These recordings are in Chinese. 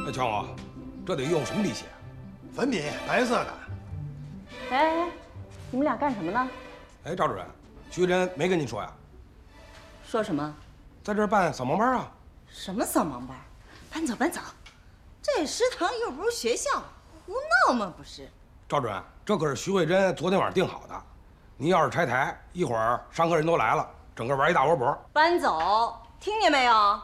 哎，强哥，这得用什么利息？ 粉笔，白色的。 哎，你们俩干什么呢？ 哎，赵主任，徐慧珍没跟您说呀？ 说什么？ 在这儿办扫盲班啊？ 什么扫盲班？搬走搬走！这食堂又不是学校，胡闹吗？不是。 赵主任，这可是徐慧珍昨天晚上定好的。您要是拆台，一会儿上课人都来了，整个玩一大窝脖。 搬走，听见没有？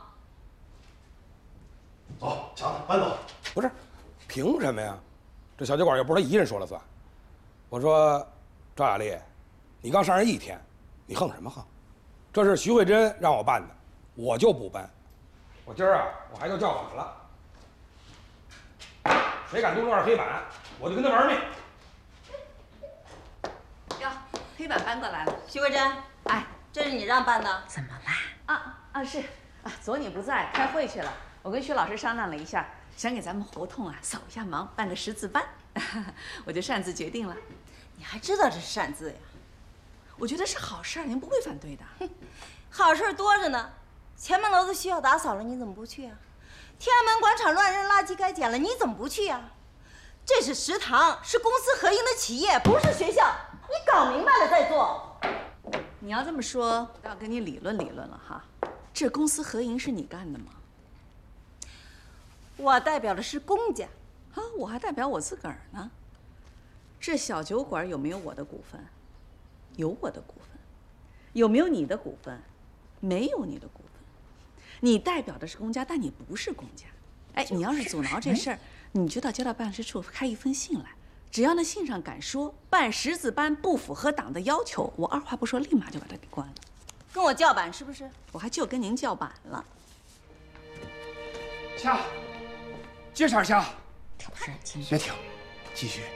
走，强子，搬走。 不是，凭什么呀？这小酒馆又不是他一人说了算。我说，赵雅丽，你刚上任1天，你横什么横？这是徐慧珍让我办的，我就不搬。我今儿啊，我还就叫板了。谁敢动这块黑板，我就跟他玩命。 哟，黑板搬过来了。 徐慧珍， 哎， 这是你让办的？ 怎么啦？ 是啊，昨你不在，开会去了。我跟徐老师商量了一下，想给咱们胡同啊扫一下盲，办个识字班，我就擅自决定了。 你还知道这是擅自呀？ 我觉得是好事儿，您不会反对的。 好事多着呢。前门楼子需要打扫了，你怎么不去啊？天安门广场乱扔垃圾该捡了，你怎么不去啊？这是食堂，是公私合营的企业，不是学校。你搞明白了再做。 你要这么说，我要跟你理论理论了哈。这公私合营是你干的吗？ 我代表的是公家。 啊，我还代表我自个儿呢。这小酒馆有没有我的股份？有我的股份。有没有你的股份？没有你的股份。你代表的是公家，但你不是公家。哎，你要是阻挠这事儿，你就到街道办事处开一封信来。只要那信上敢说办识字班不符合党的要求，我二话不说，立马就把他给关了。 跟我叫板是不是？ 我还就跟您叫板了。 掐，接茬掐。 不是， 别停，继续。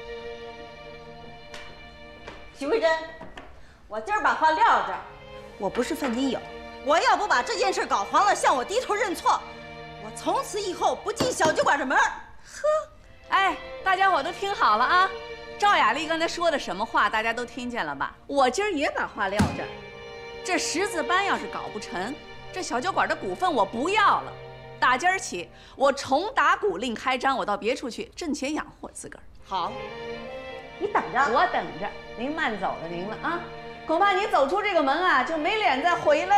徐慧珍，我今儿把话撂这儿，我不是愤金友，我要不把这件事搞黄了，向我低头认错，我从此以后不进小酒馆的门。呵， 哎，大家伙都听好了啊！赵雅丽刚才说的什么话，大家都听见了吧？我今儿也把话撂这儿，这识字班要是搞不成，这小酒馆的股份我不要了。打今儿起，我重打鼓另开张，我到别处去挣钱养活自个儿。 好，你等着， 我等着。您慢走了您了啊！恐怕你走出这个门啊，就没脸再回来。